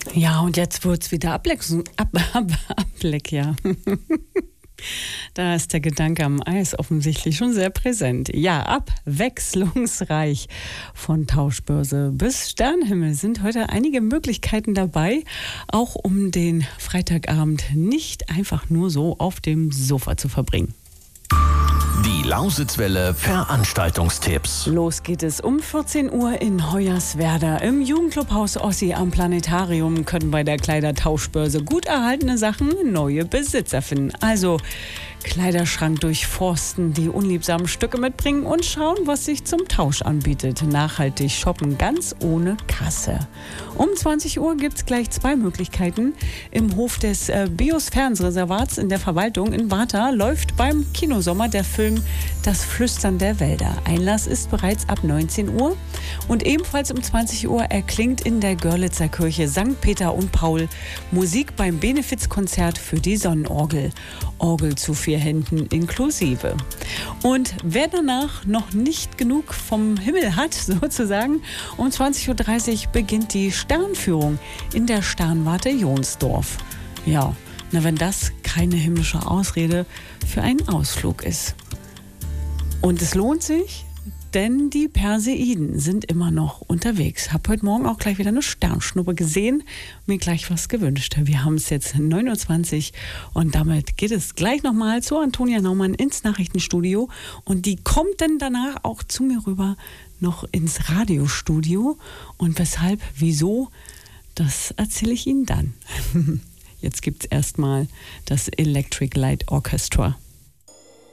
Ja, und jetzt wird's wieder Ableck, ja. Da ist der Gedanke am Eis offensichtlich schon sehr präsent. Ja, abwechslungsreich. Von Tauschbörse bis Sternenhimmel sind heute einige Möglichkeiten dabei, auch um den Freitagabend nicht einfach nur so auf dem Sofa zu verbringen. Die Lausitzwelle Veranstaltungstipps. Los geht es um 14 Uhr in Hoyerswerda. Im Jugendclubhaus Ossi am Planetarium können bei der Kleidertauschbörse gut erhaltene Sachen neue Besitzer finden. Also Kleiderschrank durchforsten, die unliebsamen Stücke mitbringen und schauen, was sich zum Tausch anbietet. Nachhaltig shoppen, ganz ohne Kasse. Um 20 Uhr gibt es gleich zwei Möglichkeiten. Im Hof des Biosphärenreservats in der Verwaltung in Warta läuft beim Kinosommer der Film Das Flüstern der Wälder. Einlass ist bereits ab 19 Uhr. Und ebenfalls um 20 Uhr erklingt in der Görlitzer Kirche St. Peter und Paul Musik beim Benefizkonzert für die Sonnenorgel. Orgel zu 4 Händen inklusive. Und wer danach noch nicht genug vom Himmel hat, sozusagen, um 20.30 Uhr beginnt die Sternführung in der Sternwarte Jonsdorf. Ja, na, wenn das keine himmlische Ausrede für einen Ausflug ist. Und es lohnt sich, denn die Perseiden sind immer noch unterwegs. Hab heute Morgen auch gleich wieder eine Sternschnuppe gesehen, mir gleich was gewünscht. Wir haben es jetzt 9.20 Uhr und damit geht es gleich nochmal zu Antonia Naumann ins Nachrichtenstudio. Und die kommt dann danach auch zu mir rüber noch ins Radiostudio. Und weshalb, wieso, das erzähle ich Ihnen dann. Jetzt gibt es erstmal das Electric Light Orchestra.